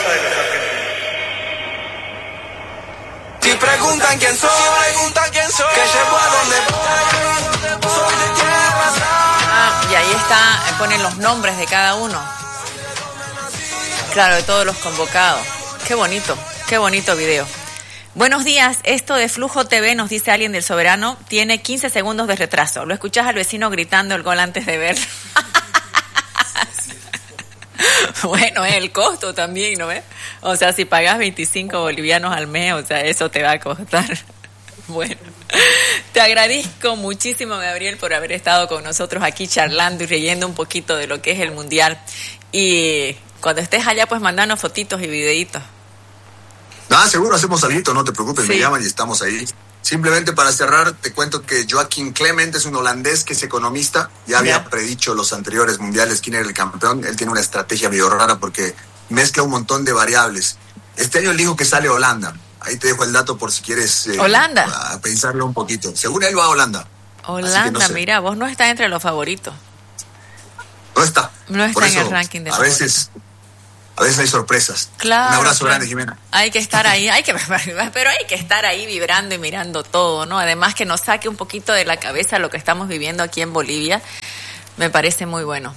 Si preguntan quién soy, que llevo a donde voy, soy de tierra santa. Y ahí está, ponen los nombres de cada uno. Claro, de todos los convocados. Qué bonito video. Buenos días, esto de Flujo TV, nos dice alguien del Soberano, tiene 15 segundos de retraso. Lo escuchás al vecino gritando el gol antes de verlo. Bueno, es el costo también, ¿no ves? O sea, si pagas 25 bolivianos al mes, o sea, eso te va a costar. Bueno, te agradezco muchísimo, Gabriel, por haber estado con nosotros aquí charlando y leyendo un poquito de lo que es el Mundial. Y cuando estés allá, pues mandanos fotitos y videitos. Seguro hacemos algo, no te preocupes, sí. Me llaman y estamos ahí. Simplemente para cerrar, te cuento que Joaquín Clement es un holandés que es economista. Ya había predicho los anteriores mundiales quién era el campeón. Él tiene una estrategia medio rara porque mezcla un montón de variables. Este año él dijo que sale Holanda. Ahí te dejo el dato por si quieres ¿Holanda? A pensarlo un poquito. Según él va a Holanda. Holanda, no sé. Mira, vos no estás entre los favoritos. No está. No está en el ranking de favoritos. A veces hay sorpresas. Claro. Un abrazo grande, Jimena. Hay que estar ahí, pero hay que estar ahí vibrando y mirando todo, ¿no? Además que nos saque un poquito de la cabeza lo que estamos viviendo aquí en Bolivia. Me parece muy bueno.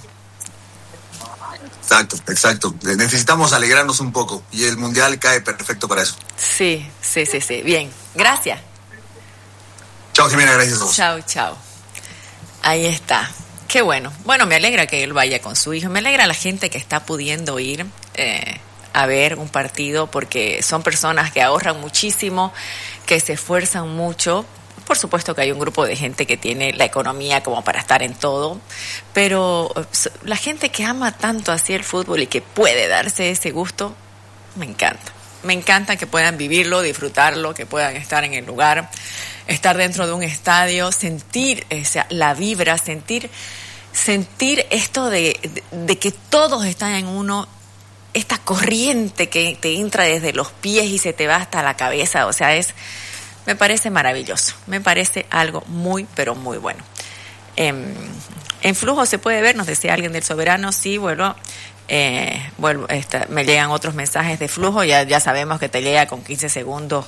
Exacto. Necesitamos alegrarnos un poco y el Mundial cae perfecto para eso. Sí. Bien, gracias. Chao, Jimena, gracias a vos. Chao. Ahí está. Qué bueno. Bueno, me alegra que él vaya con su hijo. Me alegra la gente que está pudiendo ir a ver un partido porque son personas que ahorran muchísimo, que se esfuerzan mucho. Por supuesto que hay un grupo de gente que tiene la economía como para estar en todo, pero la gente que ama tanto así el fútbol y que puede darse ese gusto, me encanta. Me encanta que puedan vivirlo, disfrutarlo, que puedan estar en el lugar, estar dentro de un estadio, sentir la vibra, sentir esto de que todos están en uno, esta corriente que te entra desde los pies y se te va hasta la cabeza, o sea, me parece maravilloso, me parece algo muy, pero muy bueno. En Flujo se puede ver, nos decía alguien del Soberano, sí, me llegan otros mensajes de Flujo, ya sabemos que te llega con 15 segundos.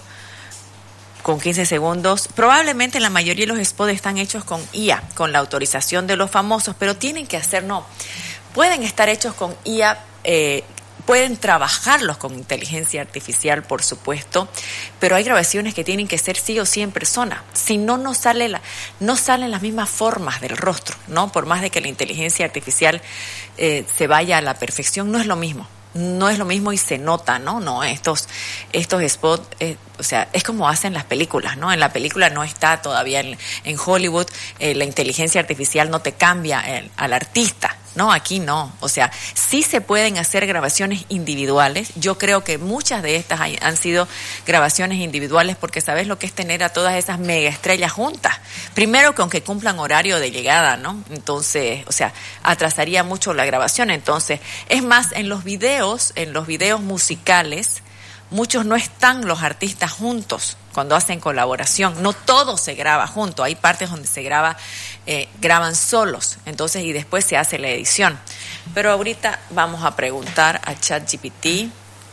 Probablemente la mayoría de los spots están hechos con IA, con la autorización de los famosos, pero pueden estar hechos con IA, pueden trabajarlos con inteligencia artificial, por supuesto, pero hay grabaciones que tienen que ser sí o sí en persona. Si no, no salen las mismas formas del rostro, ¿no? Por más de que la inteligencia artificial se vaya a la perfección, no es lo mismo. No es lo mismo y se nota, ¿no? No, estos spots, o sea, es como hacen las películas, ¿no? En la película no está todavía en Hollywood, la inteligencia artificial no te cambia al artista, ¿no? Aquí no, o sea, sí se pueden hacer grabaciones individuales. Yo creo que muchas de estas han sido grabaciones individuales porque sabes lo que es tener a todas esas mega estrellas juntas. Primero que aunque cumplan horario de llegada, ¿no? Entonces, o sea, atrasaría mucho la grabación. Entonces, es más, en los videos musicales, muchos no están los artistas juntos cuando hacen colaboración. No todo se graba junto. Hay partes donde se graban solos. Entonces, y después se hace la edición. Pero ahorita vamos a preguntar a ChatGPT.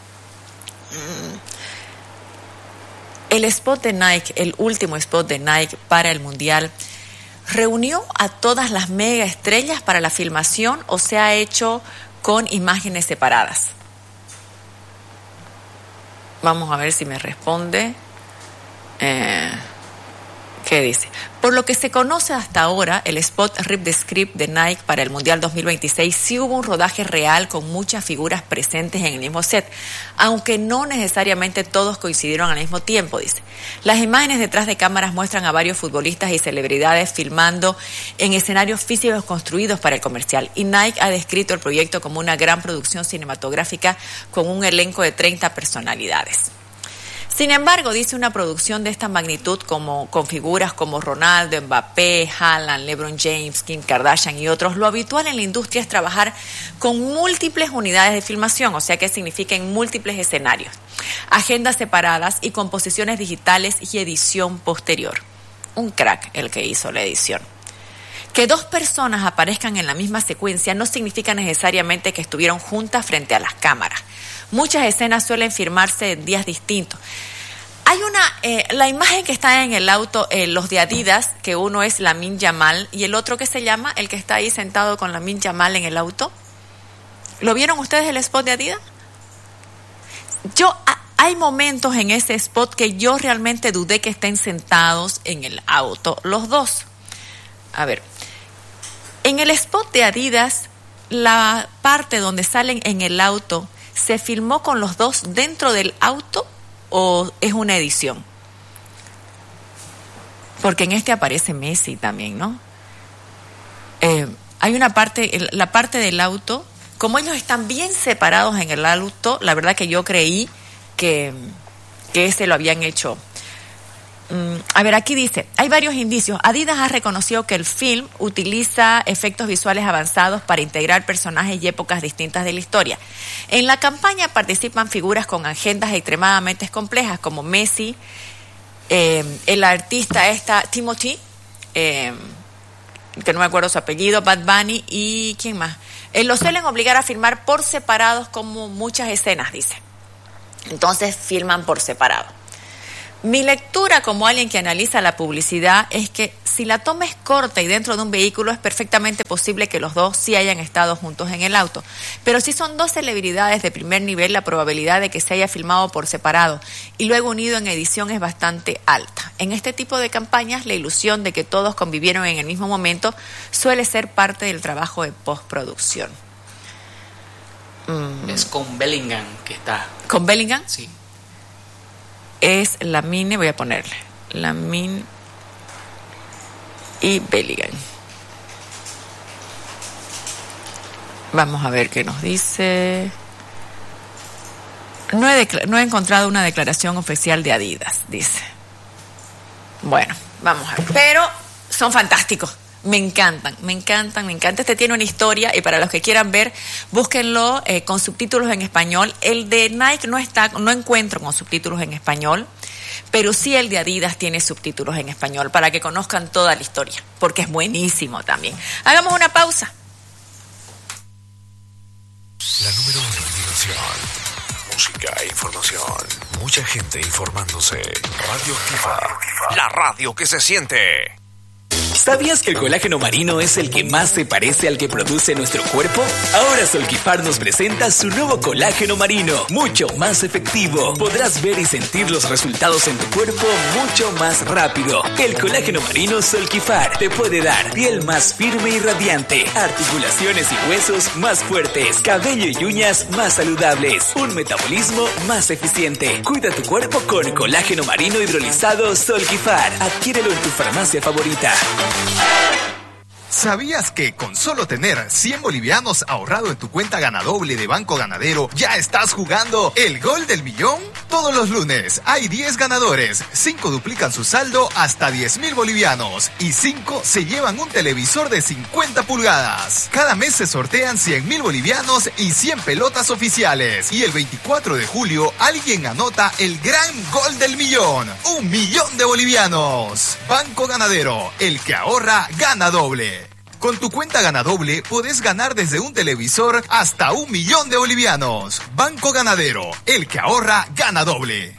El spot de Nike, el último spot de Nike para el Mundial, ¿reunió a todas las mega estrellas para la filmación o se ha hecho con imágenes separadas? Vamos a ver si me responde. ¿Qué dice? Por lo que se conoce hasta ahora, el spot Rip the Script de Nike para el Mundial 2026 sí hubo un rodaje real con muchas figuras presentes en el mismo set, aunque no necesariamente todos coincidieron al mismo tiempo, dice. Las imágenes detrás de cámaras muestran a varios futbolistas y celebridades filmando en escenarios físicos construidos para el comercial, y Nike ha descrito el proyecto como una gran producción cinematográfica con un elenco de 30 personalidades. Sin embargo, dice, una producción de esta magnitud con figuras como Ronaldo, Mbappé, Haaland, LeBron James, Kim Kardashian y otros, lo habitual en la industria es trabajar con múltiples unidades de filmación, o sea que significa en múltiples escenarios, agendas separadas y composiciones digitales y edición posterior. Un crack el que hizo la edición. Que dos personas aparezcan en la misma secuencia no significa necesariamente que estuvieron juntas frente a las cámaras. Muchas escenas suelen filmarse en días distintos. Hay la imagen que está en el auto, los de Adidas, que uno es Lamine Yamal y el otro que se llama, el que está ahí sentado con Lamine Yamal en el auto. ¿Lo vieron ustedes el spot de Adidas? Hay momentos en ese spot que yo realmente dudé que estén sentados en el auto, los dos. A ver, en el spot de Adidas, la parte donde salen en el auto, ¿se filmó con los dos dentro del auto o es una edición? Porque en este aparece Messi también, ¿no? Hay una parte, la parte del auto, como ellos están bien separados en el auto, la verdad que yo creí que ese lo habían hecho. A ver, aquí dice, hay varios indicios. Adidas ha reconocido que el film utiliza efectos visuales avanzados para integrar personajes y épocas distintas de la historia. En la campaña participan figuras con agendas extremadamente complejas como Messi, el artista Timothy, que no me acuerdo su apellido, Bad Bunny y ¿quién más? Los suelen obligar a filmar por separados como muchas escenas, dice. Entonces filman por separado. Mi lectura como alguien que analiza la publicidad es que si la toma es corta y dentro de un vehículo es perfectamente posible que los dos sí hayan estado juntos en el auto. Pero si son dos celebridades de primer nivel, la probabilidad de que se haya filmado por separado y luego unido en edición es bastante alta. En este tipo de campañas, la ilusión de que todos convivieron en el mismo momento suele ser parte del trabajo de postproducción. Es con Bellingham que está. ¿Con Bellingham? Sí. Es Lamine, voy a ponerle. Lamine y Bellingham. Vamos a ver qué nos dice. No he encontrado una declaración oficial de Adidas, dice. Bueno, vamos a ver. Pero son fantásticos. Me encantan. Este tiene una historia y para los que quieran ver, búsquenlo con subtítulos en español. El de Nike no encuentro con subtítulos en español, pero sí el de Adidas tiene subtítulos en español para que conozcan toda la historia, porque es buenísimo también. Hagamos una pausa. La número 1 en diversión, música e información. Mucha gente informándose. Radio Activa, la radio que se siente. ¿Sabías que el colágeno marino es el que más se parece al que produce nuestro cuerpo? Ahora Solquifar nos presenta su nuevo colágeno marino, mucho más efectivo. Podrás ver y sentir los resultados en tu cuerpo mucho más rápido. El colágeno marino Solquifar te puede dar piel más firme y radiante, articulaciones y huesos más fuertes, cabello y uñas más saludables, un metabolismo más eficiente. Cuida tu cuerpo con colágeno marino hidrolizado Solquifar. Adquiérelo en tu farmacia favorita. ¿Sabías que con solo tener 100 bolivianos ahorrado en tu cuenta Ganadoble de Banco Ganadero ya estás jugando el gol del millón? Todos los lunes hay 10 ganadores, 5 duplican su saldo hasta 10.000 bolivianos y 5 se llevan un televisor de 50 pulgadas. Cada mes se sortean 100.000 bolivianos y 100 pelotas oficiales. Y el 24 de julio alguien anota el gran gol del millón, 1.000.000 de bolivianos. Banco Ganadero, el que ahorra gana doble. Con tu cuenta Ganadoble podés ganar desde un televisor hasta 1.000.000 de bolivianos. Banco Ganadero, el que ahorra gana doble.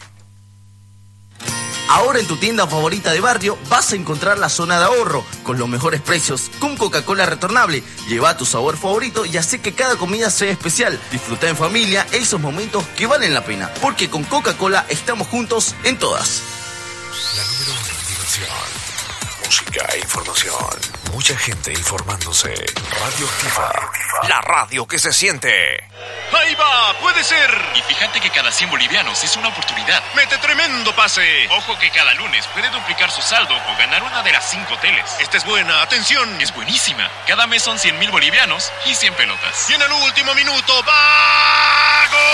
Ahora en tu tienda favorita de barrio vas a encontrar la zona de ahorro con los mejores precios con Coca-Cola retornable. Lleva tu sabor favorito y hace que cada comida sea especial. Disfruta en familia esos momentos que valen la pena, porque con Coca-Cola estamos juntos en todas. La número 1 en diversión, música e información. Mucha gente informándose. Radio Activa, la radio que se siente. ¡Ahí va! ¡Puede ser! Y fíjate que cada 100 bolivianos es una oportunidad. ¡Mete tremendo pase! Ojo que cada lunes puede duplicar su saldo o ganar una de las 5 teles. Esta es buena, atención. Es buenísima. Cada mes son 100.000 bolivianos y 100 pelotas. Y en el último minuto, ¡va! ¡Gol!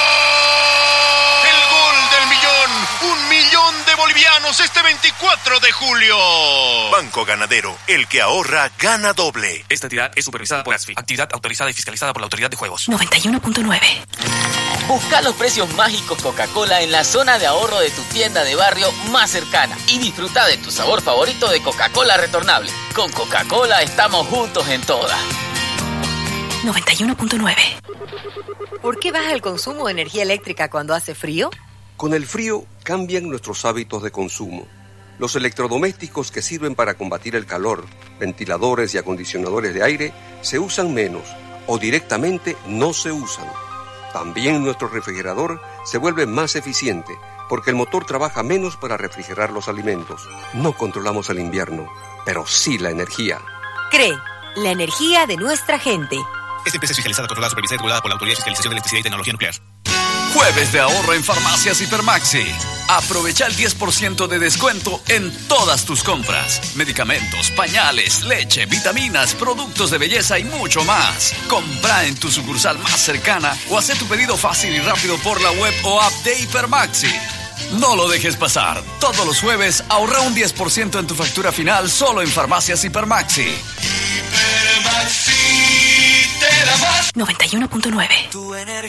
¡El gol del millón! 1.000.000 de bolivianos este 24 de julio. Banco Ganadero, el que ahorra gana doble. Esta entidad es supervisada por ASFI, actividad autorizada y fiscalizada por la Autoridad de Juegos. 91.9. Busca los precios mágicos Coca-Cola en la zona de ahorro de tu tienda de barrio más cercana y disfruta de tu sabor favorito de Coca-Cola retornable. Con Coca-Cola estamos juntos en todas. 91.9. ¿Por qué baja el consumo de energía eléctrica cuando hace frío? Con el frío cambian nuestros hábitos de consumo. Los electrodomésticos que sirven para combatir el calor, ventiladores y acondicionadores de aire, se usan menos o directamente no se usan. También nuestro refrigerador se vuelve más eficiente porque el motor trabaja menos para refrigerar los alimentos. No controlamos el invierno, pero sí la energía. CRE, la energía de nuestra gente. Esta empresa es fiscalizada, controlada, supervisada y regulada por la Autoridad de Fiscalización de Electricidad y Tecnología Nuclear. Jueves de ahorro en Farmacias Hipermaxi. Aprovecha el 10% de descuento en todas tus compras. Medicamentos, pañales, leche, vitaminas, productos de belleza y mucho más. Compra en tu sucursal más cercana o haz tu pedido fácil y rápido por la web o app de Hipermaxi. No lo dejes pasar. Todos los jueves ahorra un 10% en tu factura final solo en Farmacias Hipermaxi. Hipermaxi te da más. 91.9. Tu energía